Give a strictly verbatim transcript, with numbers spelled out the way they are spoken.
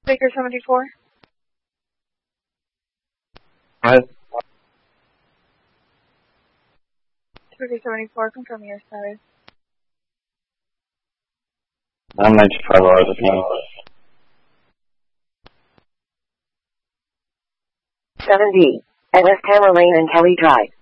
Baker seventy-four. Hi. Baker seventy-four, confirm your status. I'm ninety-five hours of time. seven D, at West Hammer Lane and Kelly Drive.